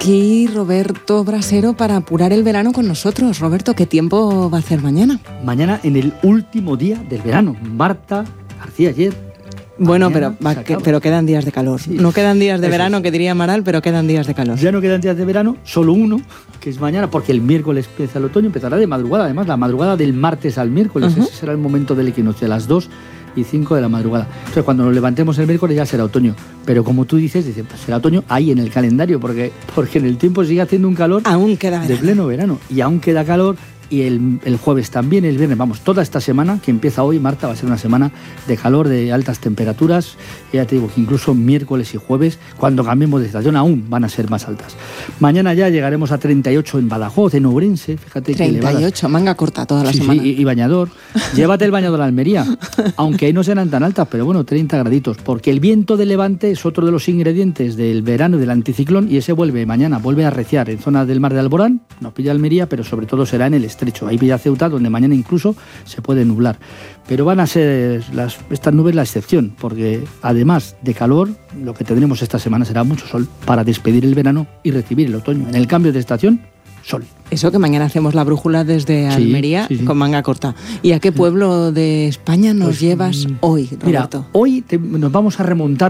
aquí Roberto Brasero para apurar el verano con nosotros. Roberto, ¿qué tiempo va a hacer mañana? Mañana en el último día del verano. Marta García ayer. Bueno, pero quedan días de calor. Sí. No quedan días de verano, que diría Amaral, pero quedan días de calor. Ya no quedan días de verano, solo uno, que es mañana, porque el miércoles empieza el otoño, empezará de madrugada, además, la madrugada del martes al miércoles. Ese será el momento del equinoccio, a las 2:05 de la madrugada. Entonces, cuando nos levantemos el miércoles ya será otoño. Pero como tú dices, pues será otoño ahí en el calendario, porque en el tiempo sigue haciendo un calor aún queda verano. De pleno verano. Y aún queda calor. Y el jueves también, el viernes, vamos, toda esta semana que empieza hoy, Marta, va a ser una semana de calor, de altas temperaturas. Y ya te digo que incluso miércoles y jueves, cuando cambiemos de estación, aún van a ser más altas. Mañana ya llegaremos a 38 en Badajoz, en Ourense, fíjate. 38, manga corta toda la semana. Sí, y bañador. Llévate el bañador a Almería, aunque ahí no serán tan altas, pero bueno, 30 graditos, porque el viento de levante es otro de los ingredientes del verano, del anticiclón, y ese mañana vuelve a arreciar en zona del mar de Alborán, nos pilla Almería, pero sobre todo será en el estrecho. Ahí pilla Ceuta, donde mañana incluso se puede nublar. Pero van a ser estas nubes la excepción, porque además de calor, lo que tendremos esta semana será mucho sol para despedir el verano y recibir el otoño. En el cambio de estación, sol. Eso, que mañana hacemos la brújula desde Almería con manga corta. ¿Y a qué pueblo de España nos llevas hoy, Roberto? Mira, hoy nos vamos a remontar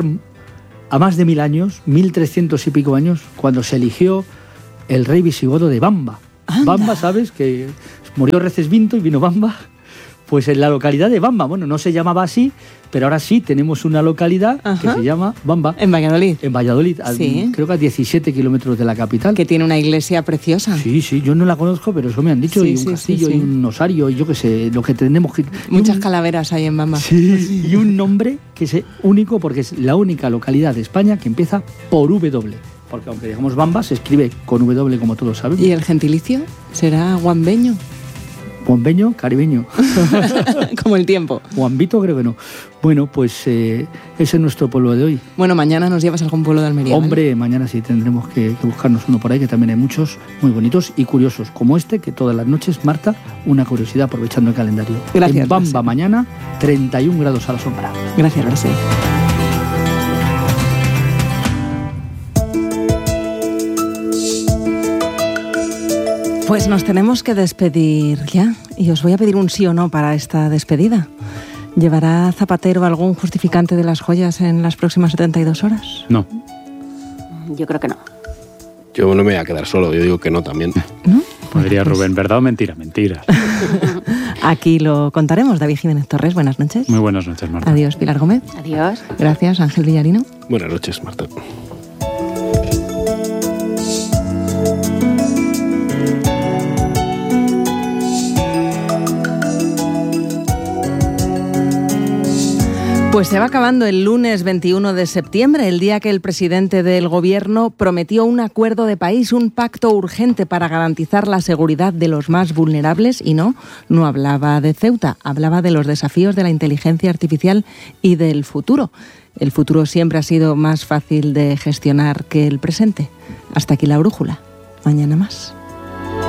a más de 1000 años, 1300 y pico años, cuando se eligió el rey visigodo de Bamba. ¡Anda! Bamba, ¿sabes? Que murió Recesvinto y vino Bamba. Pues en la localidad de Bamba, bueno, no se llamaba así, pero ahora sí tenemos una localidad que se llama Bamba. En Valladolid. En Valladolid, creo que a 17 kilómetros de la capital. Que tiene una iglesia preciosa. Sí, yo no la conozco, pero eso me han dicho, y un castillo, y un osario, y yo qué sé, lo que tenemos que... Muchas calaveras hay en Bamba. Sí, y un nombre que es único, porque es la única localidad de España que empieza por W. Porque aunque digamos Bamba, se escribe con W, como todos saben. ¿Y el gentilicio será guambeño? Guambeño, caribeño. Como el tiempo. Guambito creo que no. Bueno, pues ese es nuestro pueblo de hoy. Bueno, mañana nos llevas a algún pueblo de Almería. Hombre, ¿vale? Mañana sí tendremos que buscarnos uno por ahí, que también hay muchos muy bonitos y curiosos, como este, que todas las noches, Marta, una curiosidad aprovechando el calendario. Gracias. En Bamba mañana, 31 grados a la sombra. Gracias, Brasil. Pues nos tenemos que despedir ya, y os voy a pedir un sí o no para esta despedida. ¿Llevará Zapatero algún justificante de las joyas en las próximas 72 horas? No. Yo creo que no. Yo no me voy a quedar solo, yo digo que no también. ¿No? Pues diría Rubén, ¿verdad o mentira? Mentira. Aquí lo contaremos. David Jiménez Torres, buenas noches. Muy buenas noches, Marta. Adiós, Pilar Gómez. Adiós. Gracias, Ángel Villarino. Buenas noches, Marta. Pues se va acabando el lunes 21 de septiembre, el día que el presidente del Gobierno prometió un acuerdo de país, un pacto urgente para garantizar la seguridad de los más vulnerables, y no hablaba de Ceuta, hablaba de los desafíos de la inteligencia artificial y del futuro. El futuro siempre ha sido más fácil de gestionar que el presente. Hasta aquí la brújula. Mañana más.